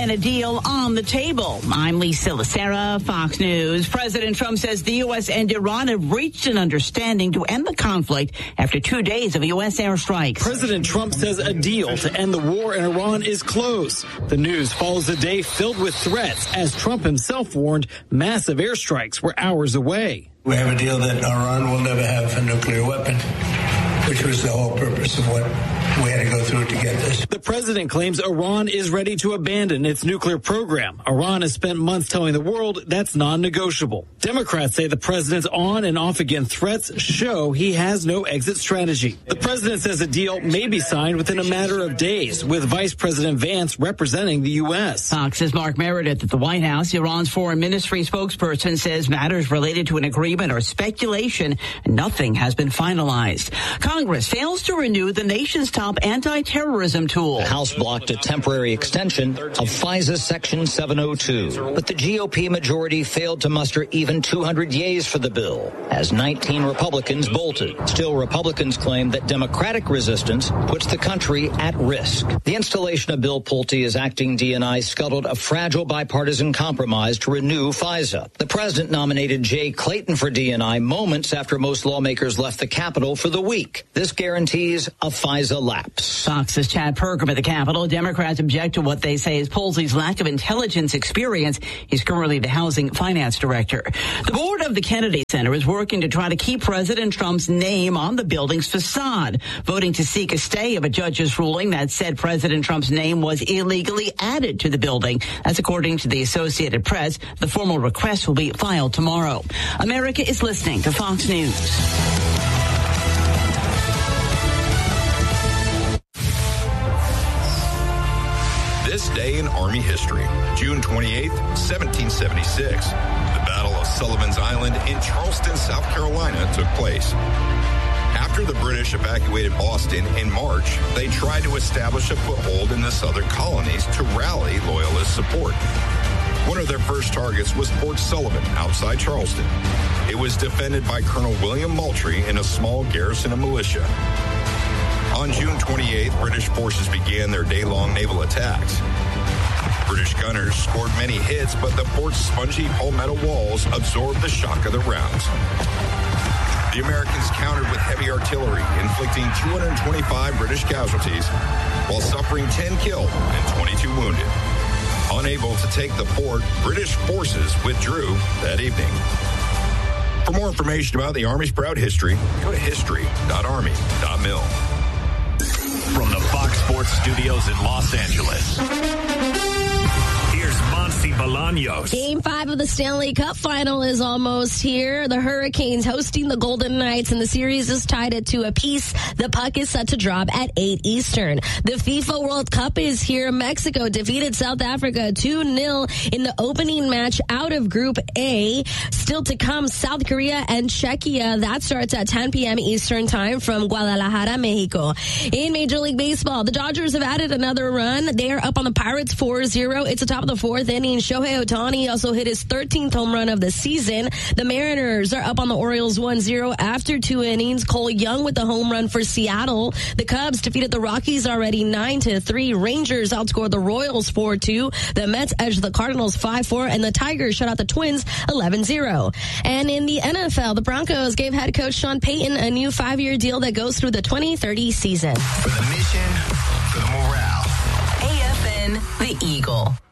and a deal on the table. I'm Lisa Lacera, Fox News. President Trump says the U.S. and Iran have reached an understanding to end the conflict after 2 days of U.S. airstrikes. President Trump says a deal to end the war in Iran is close. The news follows a day filled with threats as Trump himself warned massive airstrikes were hours away. We have a deal that Iran will never have a nuclear weapon, which was the whole purpose of what we had to go through to get this. The president claims Iran is ready to abandon its nuclear program. Iran has spent months telling the world that's non-negotiable. Democrats say the president's on and off again threats show he has no exit strategy. The president says a deal may be signed within a matter of days, with Vice President Vance representing the U.S. Fox's Mark Meredith at the White House. Iran's foreign ministry spokesperson says matters related to an agreement are speculation and nothing has been finalized. Congress fails to renew the nation's top anti-terrorism tool. The House blocked a temporary extension of FISA Section 702, but the GOP majority failed to muster even 200 yeas for the bill, as 19 Republicans bolted. Still, Republicans claim that Democratic resistance puts the country at risk. The installation of Bill Pulte as acting DNI scuttled a fragile bipartisan compromise to renew FISA. The president nominated Jay Clayton for DNI moments after most lawmakers left the Capitol for the week. This guarantees a FISA lapse. Fox's Chad Perkam at the Capitol. Democrats object to what they say is Pulte's lack of intelligence experience. He's currently the housing finance director. The board of the Kennedy Center is working to try to keep President Trump's name on the building's facade, voting to seek a stay of a judge's ruling that said President Trump's name was illegally added to the building. That's according to the Associated Press. The formal request will be filed tomorrow. America is listening to Fox News. This day in Army history, June 28, 1776. The Battle of Sullivan's Island in Charleston, South Carolina took place. After the British evacuated Boston in March, they tried to establish a foothold in the southern colonies to rally Loyalist support. One of their first targets was Fort Sullivan outside Charleston. It was defended by Colonel William Moultrie and a small garrison of militia. On June 28th, British forces began their day-long naval attacks. British gunners scored many hits, but the fort's spongy palmetto walls absorbed the shock of the rounds. The Americans countered with heavy artillery, inflicting 225 British casualties, while suffering 10 killed and 22 wounded. Unable to take the fort, British forces withdrew that evening. For more information about the Army's proud history, go to history.army.mil. From the Fox Sports Studios in Los Angeles, here's Monty Bolaños. Game 5 of the Stanley Cup final is almost here. The Hurricanes hosting the Golden Knights, and the series is tied at 2 apiece. The puck is set to drop at 8 Eastern. The FIFA World Cup is here. Mexico defeated South Africa 2-0 in the opening match out of Group A. Still to come, South Korea and Czechia. That starts at 10 p.m. Eastern time from Guadalajara, Mexico. In Major League Baseball, the Dodgers have added another run. They are up on the Pirates 4-0. It's the top of the 4th inning. Shohei Ohtani also hit his 13th home run of the season. The Mariners are up on the Orioles 1-0 after 2 innings. Cole Young with the home run for Seattle. The Cubs defeated the Rockies already 9-3. Rangers outscored the Royals 4-2. The Mets edged the Cardinals 5-4, and the Tigers shut out the Twins 11-0. And in the NFL, the Broncos gave head coach Sean Payton a new 5-year deal that goes through the 2030 season. For the mission, for the morale. AFN, the Eagle.